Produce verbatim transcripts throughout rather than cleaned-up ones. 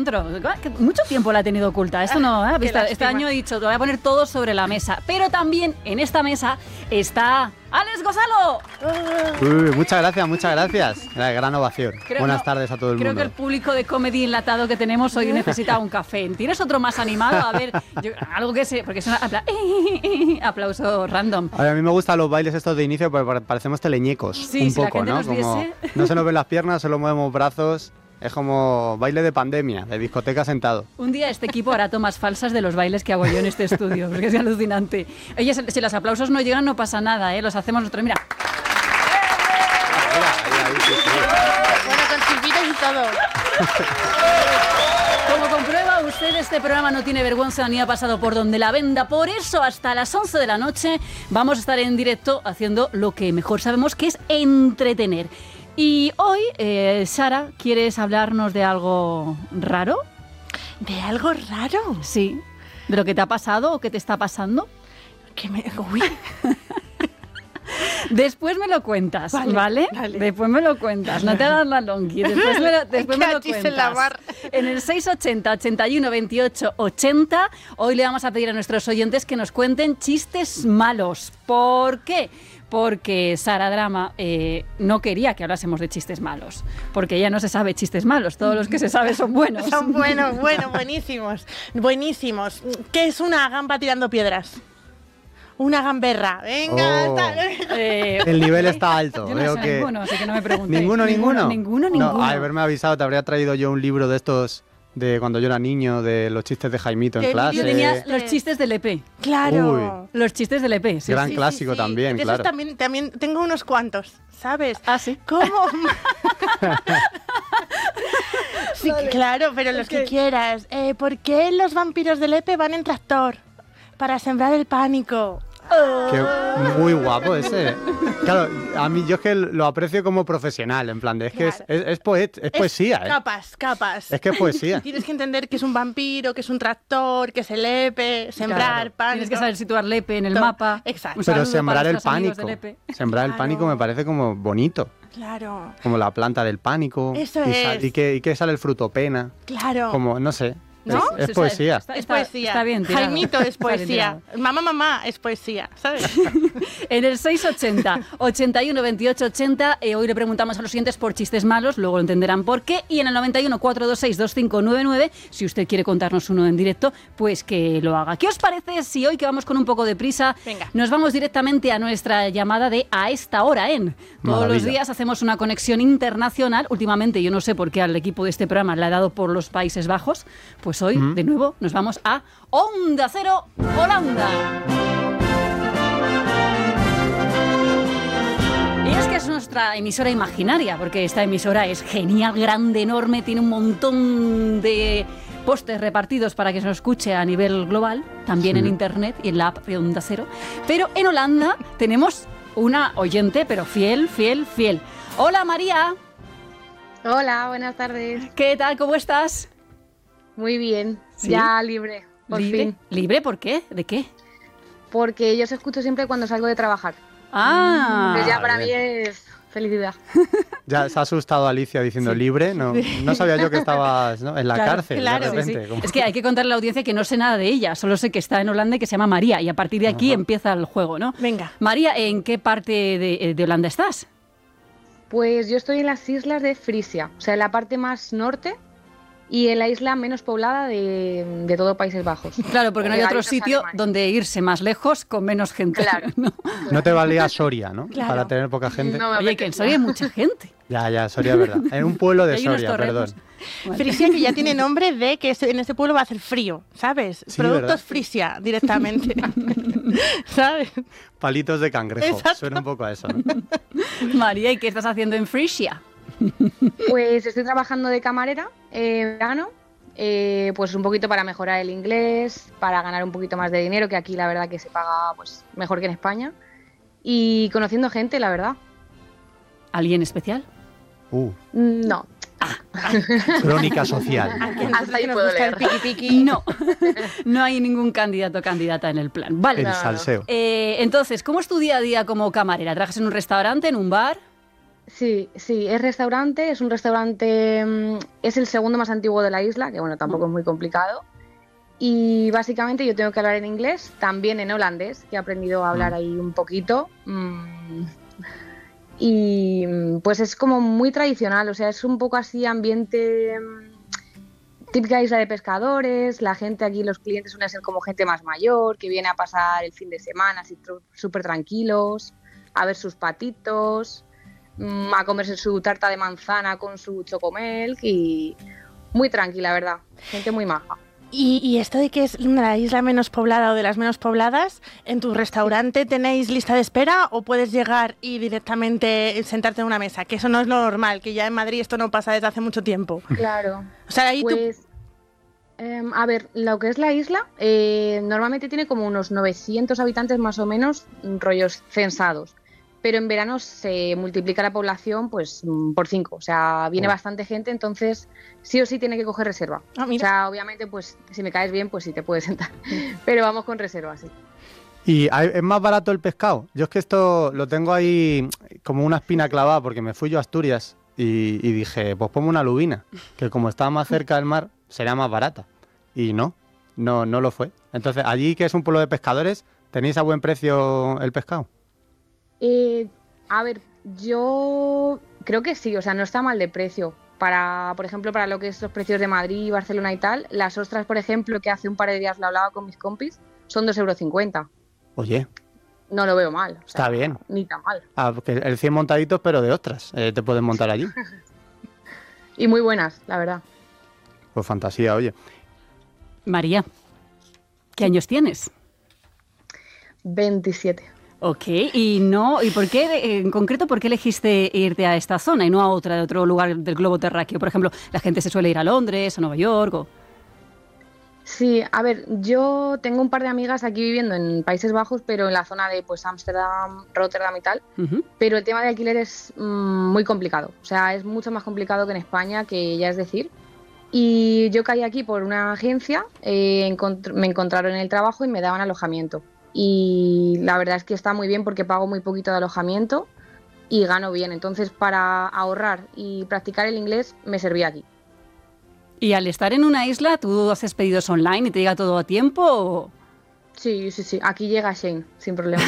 dentro. Mucho tiempo la he tenido oculta. Esto no, ¿eh? Este, este año he dicho, te voy a poner todo sobre la mesa. Pero también en esta mesa está Alex Gonzalo. Uy, muchas gracias, muchas gracias. La gran ovación. Creo, Buenas no, tardes a todo el creo mundo. Creo que el público de Comedy enlatado que tenemos hoy necesita un café. ¿Tienes otro más animado? A ver, yo, algo que se... Porque es un apla aplauso random. A, ver, a mí me gustan los bailes estos de inicio porque parecemos teleñecos. Sí, un si poco, la gente ¿no? nos Como viese. no se nos ven las piernas, solo movemos brazos. Es como baile de pandemia, de discoteca sentado. Un día este equipo hará tomas falsas de los bailes que hago yo en este estudio, porque es alucinante. Oye, si los aplausos no llegan no pasa nada, ¿eh? Los hacemos nosotros. Mira. Bueno, con silbidos y todo. Como comprueba usted, este programa no tiene vergüenza ni ha pasado por donde la venda. Por eso, hasta las once de la noche vamos a estar en directo haciendo lo que mejor sabemos, que es entretener. Y hoy, eh, Sara, ¿quieres hablarnos de algo raro? ¿De algo raro? Sí. ¿De lo que te ha pasado o que te está pasando? Que me... Uy... Después me lo cuentas, ¿vale? ¿vale? Vale. Después me lo cuentas, no te hagas la longi. Después me lo, después me lo cuentas. En, la bar. En el seis ochenta, ochenta y uno, veintiocho, ochenta, hoy le vamos a pedir a nuestros oyentes que nos cuenten chistes malos. ¿Por qué? Porque Sara Drama eh, no quería que hablásemos de chistes malos, porque ella no se sabe chistes malos, todos los que se sabe son buenos. Son buenos, buenos, buenísimos, buenísimos. ¿Qué es una gamba tirando piedras? Una gamberra. Venga, Oh. está. Eh, El nivel está alto. Yo no Veo sé que... ninguno, así que no me preguntéis. ¿Ninguno, ninguno? Ninguno, ninguno. No, a haberme avisado, te habría traído yo un libro de estos de cuando yo era niño, de los chistes de Jaimito en Yo clase. Yo tenía los chistes del E P. Claro. Uy. Los chistes del E P, sí. Gran sí. clásico también, De esos claro. También, también tengo unos cuantos, ¿sabes? Ah, sí. ¿Cómo? Sí, Vale. claro, pero los que quieras. Eh, ¿Por qué los vampiros del Lepe van en tractor? Para sembrar el pánico. Que muy guapo ese. Claro, a mí yo es que lo aprecio como profesional, en plan de, es que es, Claro. es, es, poet, es poesía, ¿eh? Capas, capas. Es que es poesía. Tienes que entender que es un vampiro, que es un tractor, que es el Lepe, sembrar Claro. pánico. Tienes que saber situar Lepe en el Todo. mapa. Exacto. Un Pero saludo sembrar para el nuestros amigos pánico. del E P. Sembrar el Claro. pánico me parece como bonito. Claro, Como la planta del pánico. Eso y, sal- es. y, que, y que sale el fruto pena. claro. Como, no sé. ¿No? Es, Sí, es sí, poesía. está- Es está- poesía. Está bien tirado. Jaimito es Está bien poesía. tirado. Mamá, mamá es poesía, ¿sabes? En el seis ochenta, ochenta y uno, veintiocho, ochenta, eh, hoy le preguntamos a los siguientes por chistes malos, luego lo entenderán por qué. Y en el noventa y uno, cuatrocientos veintiséis, veinticinco noventa y nueve, si usted quiere contarnos uno en directo, pues que lo haga. ¿Qué os parece si hoy, que vamos con un poco de prisa, Venga. nos vamos directamente a nuestra llamada de A Esta Hora en? Todos Maravilla. los días hacemos una conexión internacional. Últimamente, yo no sé por qué al equipo de este programa le ha dado por los Países Bajos. Pues hoy, Mm. de nuevo, nos vamos a Onda Cero, Holanda. Y es que es nuestra emisora imaginaria, porque esta emisora es genial, grande, enorme, tiene un montón de postes repartidos para que se nos escuche a nivel global, también Sí. en internet y en la app de Onda Cero. Pero en Holanda tenemos una oyente, pero fiel, fiel, fiel. Hola María, Hola, buenas tardes. ¿qué tal? ¿Cómo estás? Muy bien, ¿Sí? ya libre, por ¿Libre? fin. ¿Libre? ¿Por qué? ¿De qué? Porque yo os escucho siempre cuando salgo de trabajar. Ah, Entonces ya para bien. mí es felicidad. Ya se ha asustado Alicia diciendo libre. No, no sabía yo que estabas, ¿no? en la Claro, cárcel claro. de Sí, repente. sí. como- Es que hay que contarle a la audiencia que no sé nada de ella, solo sé que está en Holanda y que se llama María, y a partir de aquí Ajá. empieza el juego, ¿no? Venga. María, ¿en qué parte de, de Holanda estás? Pues yo estoy en las islas de Frisia, o sea, en la parte más norte y en la isla menos poblada de, de todo Países Bajos. Claro, porque no hay Eh, otro ahí nos sitio animáis. donde irse más lejos con menos gente. Claro. ¿no? No te valía Soria, ¿no? Claro. Para tener poca gente. No me Oye, que en apetece. Soria hay mucha gente. Ya, ya, Soria es verdad. En un pueblo de Hay unos Soria, torrenos. perdón. Bueno. Frisia, que ya tiene nombre de que ese- en ese pueblo va a hacer frío, ¿sabes? Sí, Productos ¿verdad? Frisia directamente. ¿Sabes? Palitos de cangrejo. Exacto. Suena un poco a eso, ¿no? María, ¿y qué estás haciendo en Frisia? Pues estoy trabajando de camarera en verano, eh, pues un poquito para mejorar el inglés, para ganar un poquito más de dinero, que aquí la verdad que se paga pues mejor que en España, y conociendo gente, la verdad. ¿Alguien especial? Uh, No, crónica social. Que a nosotros Hasta ahí que nos puedo gusta el leer. piqui piqui. No, no hay ningún candidato o candidata en el plan. Vale. El No, no. salseo. Eh, entonces, ¿cómo es tu día a día como camarera? ¿Trabajas en un restaurante, en un bar? Sí, sí, es restaurante, es un restaurante, mm, es el segundo más antiguo de la isla, que bueno, tampoco es muy complicado. Y básicamente yo tengo que hablar en inglés, también en holandés, que he aprendido a hablar Mm. ahí un poquito. mm, Y mm, pues es como muy tradicional, o sea, es un poco así ambiente, mm, típica isla de pescadores, la gente aquí, los clientes suelen ser como gente más mayor, que viene a pasar el fin de semana así tru- súper tranquilos, a ver sus patitos, mm, a comerse su tarta de manzana con su chocomilk y muy tranquila, ¿verdad? Gente muy maja. Y, y esto de que es la isla menos poblada o de las menos pobladas, ¿en tu restaurante tenéis lista de espera o puedes llegar y directamente sentarte en una mesa? Que eso no es lo normal, que ya en Madrid esto no pasa desde hace mucho tiempo. Claro. O sea, ahí tú... Pues, em, a ver, lo que es la isla, eh, normalmente tiene como unos novecientos habitantes más o menos, mm, rollos censados. Pero en verano se multiplica la población pues mm, por cinco. O sea, viene Oh. bastante gente, entonces sí o sí tiene que coger reserva. Ah, O mira. sea, obviamente, pues si me caes bien, pues sí te puedes sentar. Pero vamos con reserva, sí. ¿Y hay- es más barato el pescado? Yo es que esto lo tengo ahí como una espina clavada porque me fui yo a Asturias y, y dije, pues ponme una lubina, que como estaba más cerca del mar, será más barata. Y no, no, no lo fue. Entonces, allí que es un pueblo de pescadores, ¿tenéis a buen precio el pescado? Eh, a ver, yo creo que sí, o sea, no está mal de precio. Para, por ejemplo, para lo que es los precios de Madrid, Barcelona y tal, las ostras, por ejemplo, que hace un par de días lo hablaba con mis compis, son dos euros cincuenta. Oye, No lo veo mal. o sea, está bien. Ni tan mal. Ah, porque el cien montaditos, pero de ostras, eh, te pueden montar allí. Y muy buenas, la verdad. Pues fantasía, oye. María, ¿qué años tienes? veintisiete. Ok, y no, ¿y por qué, en concreto, por qué elegiste irte a esta zona y no a otra, de otro lugar del globo terráqueo? Por ejemplo, la gente se suele ir a Londres, a Nueva York o... Sí, a ver, yo tengo un par de amigas aquí viviendo en Países Bajos, pero en la zona de pues Ámsterdam, Rotterdam y tal. Ujú. Pero el tema de alquiler es mm, muy complicado. O sea, es mucho más complicado que en España, que ya es decir. Y yo caí aquí por una agencia, eh, encont- me encontraron en el trabajo y me daban alojamiento. Y la verdad es que está muy bien porque pago muy poquito de alojamiento y gano bien. Entonces, para ahorrar y practicar el inglés, me servía aquí. Y al estar en una isla, ¿tú haces pedidos online y te llega todo a tiempo? O... Sí, sí, sí. Aquí llega Shane, sin problema.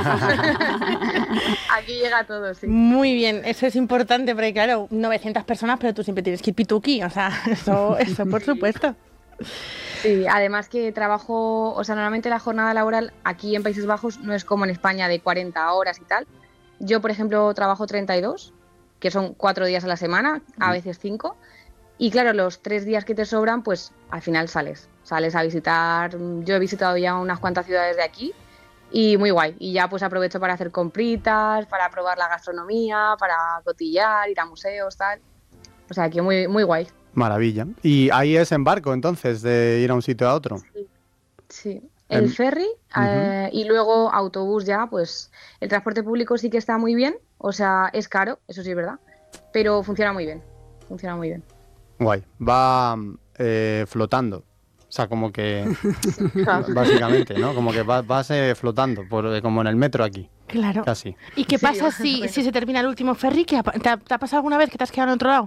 Aquí llega todo, sí. Muy bien, eso es importante porque claro, novecientas personas, pero tú siempre tienes que ir pituqui, o sea, eso, eso por supuesto. Sí, además que trabajo, o sea, normalmente la jornada laboral aquí en Países Bajos no es como en España de cuarenta horas y tal. Yo, por ejemplo, trabajo treinta y dos, que son cuatro días a la semana, a veces cinco. Y claro, los tres días que te sobran, pues al final sales. Sales a visitar, yo he visitado ya unas cuantas ciudades de aquí y muy guay. Y ya pues aprovecho para hacer compritas, para probar la gastronomía, para cotillar, ir a museos, tal. O sea, que muy, muy guay. Maravilla. Y ahí es en barco, entonces, de ir a un sitio a otro. Sí, el Em, ferry eh, y luego autobús ya, pues el transporte público sí que está muy bien, o sea, es caro, eso sí es verdad, pero funciona muy bien, funciona muy bien. Guay. Va eh, flotando. O sea, como que, Claro. básicamente, ¿no? Como que vas, vas eh, flotando, por, eh, como en el metro aquí, Claro. casi. ¿Y qué Sí, pasa más o si, menos. si se termina el último ferry? ¿Qué ha, pa- ¿Te ha, te ha pasado alguna vez que te has quedado en otro lado?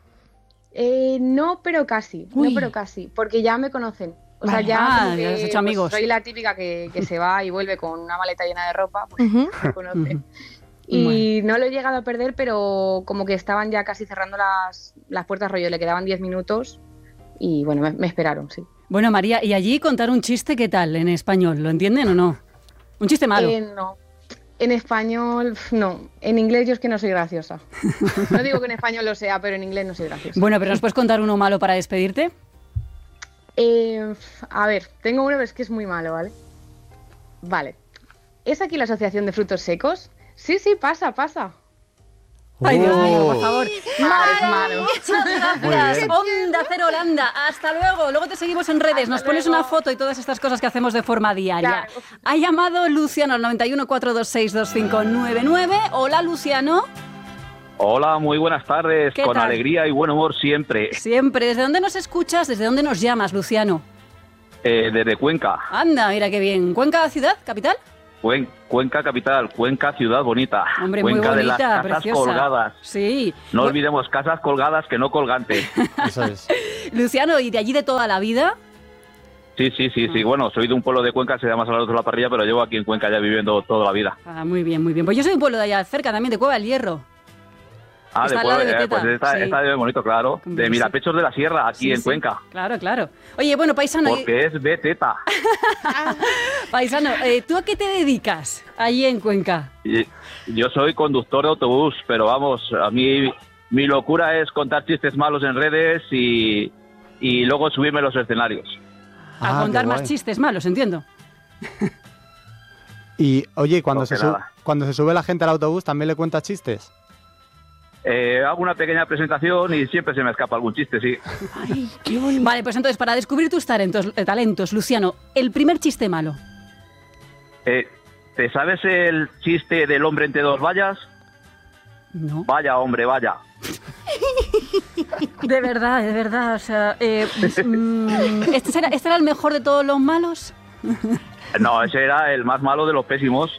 Eh, no, pero casi, Uy. no, pero casi, porque ya me conocen. O Vale. sea, ya, Ah, como ya que, has hecho pues, amigos. soy la típica que, que se va y vuelve con una maleta llena de ropa, pues Ujú. me conocen. Ujú. Y no lo he llegado a perder, pero como que estaban ya casi cerrando las, las puertas, rollo, le quedaban diez minutos y bueno, me, me esperaron, sí. Bueno, María, ¿y allí contar un chiste qué tal en español? ¿Lo entienden o no? Un chiste malo. Eh, no. En español, pf, no. En inglés yo es que no soy graciosa. No digo que en español lo sea, pero en inglés no soy graciosa. Bueno, pero ¿nos puedes contar uno malo para despedirte? Eh, pf, a ver, tengo uno, pero es que es muy malo, ¿vale? Vale. ¿Es aquí la Asociación de Frutos Secos? Sí, sí, pasa, pasa. Ay, Dios mío, por Oh. favor. Ah, es malo. Muchas Muy gracias. bien. Onda Cero Holanda. Hasta luego. Luego te seguimos en redes. Nos Hasta pones luego. una foto y todas estas cosas que hacemos de forma diaria. Claro. Ha llamado Luciano al noventa y uno, cuatrocientos veintiséis, veinticinco noventa y nueve. Hola, Luciano. Hola, muy buenas tardes, ¿Qué con tal? alegría y buen humor siempre, Siempre. ¿Desde dónde nos escuchas? ¿Desde dónde nos llamas, Luciano? eh, desde Cuenca. Anda, mira qué bien. ¿Cuenca ciudad, capital? Cuen- Cuenca capital, Cuenca ciudad bonita, Hombre, muy Cuenca de bonita, las casas preciosa. colgadas. Sí. No Bu- olvidemos casas colgadas que no colgantes. Eso es. Luciano, ¿y de allí de toda la vida? Sí, sí, sí, sí. Bueno, soy de un pueblo de Cuenca, se llama Salado de la Parrilla, pero llevo aquí en Cuenca ya viviendo toda la vida. Ah, muy bien, muy bien. Pues yo soy de un pueblo de allá cerca también, de Cueva del Hierro. Ah, Está de al lado pueblo, de eh, pues Beteta, está, sí. está de bonito, claro. Hombre, De sí. Mirapechos de la Sierra, aquí Sí, en sí. Cuenca. Claro, claro. Oye, bueno, paisano, y- Porque es Beteta. paisano, eh, ¿tú a qué te dedicas allí en Cuenca? Y Yo soy conductor de autobús, pero vamos, a mí mi locura es contar chistes malos en redes y, y luego subirme a los escenarios. A Ah, contar qué más guay. chistes malos, entiendo. Y oye, cuando No, se, que su- nada. cuando se sube la gente al autobús, ¿también le cuenta chistes? Eh, hago una pequeña presentación y siempre se me escapa algún chiste, sí. Ay, qué bonito. Vale, pues entonces, para descubrir tus talentos, eh, talentos, Luciano, el primer chiste malo. Eh, ¿Te sabes el chiste del hombre entre dos vallas? No. Vaya, hombre, vaya. De verdad, de verdad. O sea, eh, mm, ¿este, será- ¿este era el mejor de todos los malos? No, ese era el más malo de los pésimos.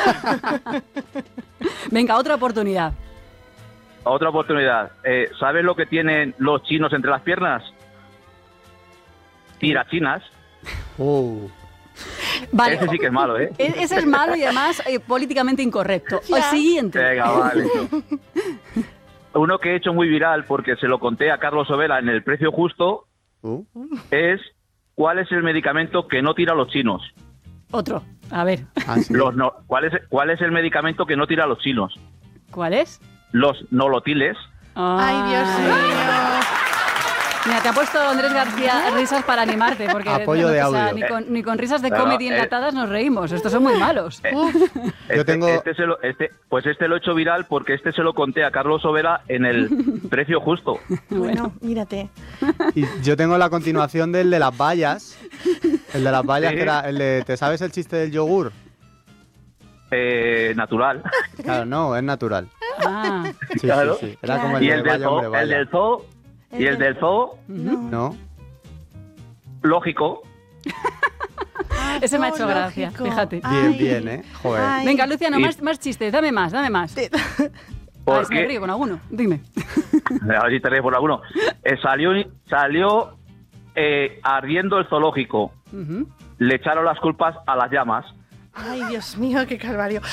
Venga, otra oportunidad. Otra oportunidad. Eh, ¿Sabes lo que tienen los chinos entre las piernas? Tirachinas. Uh, Vale. Ese sí que es malo, ¿eh? E- Ese es malo y además eh, políticamente incorrecto. Ya. El siguiente. Venga, vale. Uno que he hecho muy viral porque se lo conté a Carlos Ovela en El Precio Justo uh. es ¿cuál es el medicamento que no tira a los chinos? Otro. A ver, Ah, sí. Los no, ¿cuál, es, ¿Cuál es el medicamento que no tira a los chinos? ¿cuál es? Los nolotiles. Ay, Dios mío. Mira, te ha puesto Andrés García risas para animarte, porque Apoyo de o sea, audio. ni, con, ni con risas de Pero, comedy eh, enlatadas nos reímos. Estos son muy malos. Este, tengo- este se lo- este- pues este lo he hecho viral porque este se lo conté a Carlos Ovela en El Precio Justo. Bueno, mírate. Y yo tengo la continuación del de las vallas. El de las vallas, Sí. que era el de, ¿te sabes el chiste del yogur? Eh, natural. Claro, no, es natural. Ah, Sí, Claro. sí, sí. Era como Claro. el Y de el del vaya, hombre, zoo, el vaya. del zoo, y el del zoo, ¿No? lógico. ese me ha hecho gracia, Lógico. fíjate. Bien, Ay. bien, ¿eh? Joder. Ay. Venga, Luciano, Y- más, más chistes. Dame más, dame más. A ver si me Porque, río con alguno. Dime. a ver si te ríes por alguno. Eh, salió salió eh, ardiendo el zoológico. Ujú. Le echaron las culpas a las llamas. Ay, Dios mío, qué calvario.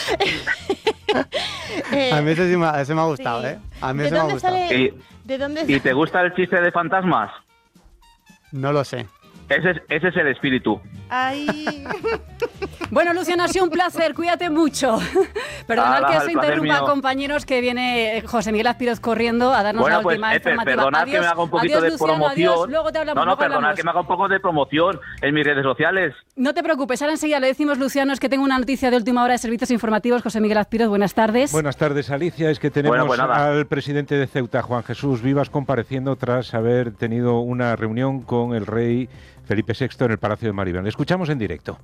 Eh, A mí ese, sí me, ha- ese me ha gustado, sí. ¿eh? A mí ¿De ese me ha dónde gustado. sale? Y- ¿De dónde ¿Y te gusta el chiste de fantasmas? No lo sé. Ese es, ese es el espíritu. Ay. Bueno, Luciano, ha sido un placer. Cuídate mucho. Perdonad Hala, que el os placer interrumpa, mío. compañeros, que viene José Miguel Aspiroz corriendo a darnos Bueno, la pues, última eh, per- informativa. perdonad Adiós, que me haga un poquito adiós, de Luciano, promoción. adiós. Luego te hablamos. no, no, luego perdonad hablamos. que me haga un poco de promoción en mis redes sociales. No te preocupes, ahora enseguida le decimos, Luciano, es que tengo una noticia de última hora de servicios informativos. José Miguel Aspiroz, buenas tardes. Buenas tardes, Alicia. Es que tenemos Bueno, pues nada. al presidente de Ceuta, Juan Jesús Vivas, compareciendo tras haber tenido una reunión con el rey Felipe sexto en el Palacio de Maribel. Le escuchamos en directo.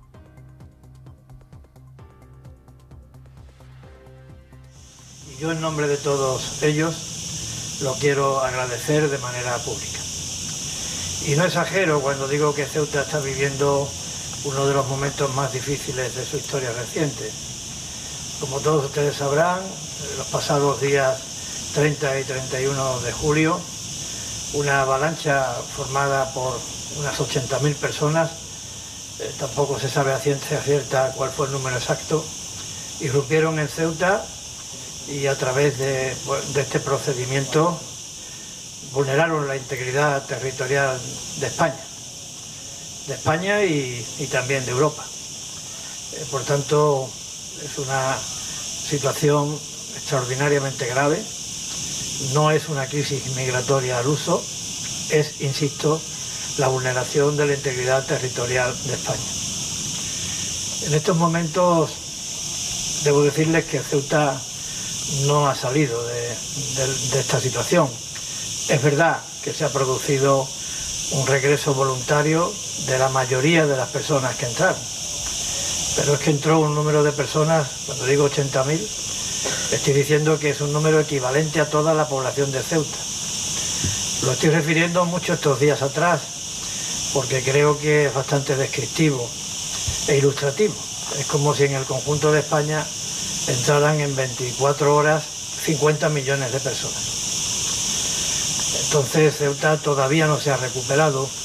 Y yo en nombre de todos ellos lo quiero agradecer de manera pública. Y no exagero cuando digo que Ceuta está viviendo uno de los momentos más difíciles de su historia reciente. Como todos ustedes sabrán, los pasados días treinta y treinta y uno de julio, una avalancha formada por unas ochenta mil personas, eh, tampoco se sabe a ciencia cierta cuál fue el número exacto, irrumpieron en Ceuta y a través de, de este procedimiento vulneraron la integridad territorial de España, de España y, y también de Europa. Eh, por tanto, es una situación extraordinariamente grave, no es una crisis migratoria al uso, es, insisto, la vulneración de la integridad territorial de España. En estos momentos debo decirles que Ceuta no ha salido de, de, de esta situación. Es verdad que se ha producido un regreso voluntario de la mayoría de las personas que entraron, pero es que entró un número de personas, cuando digo ochenta mil, estoy diciendo que es un número equivalente a toda la población de Ceuta. Lo estoy refiriendo mucho estos días atrás, porque creo que es bastante descriptivo e ilustrativo. Es como si en el conjunto de España entraran en veinticuatro horas cincuenta millones de personas. Entonces Ceuta todavía no se ha recuperado.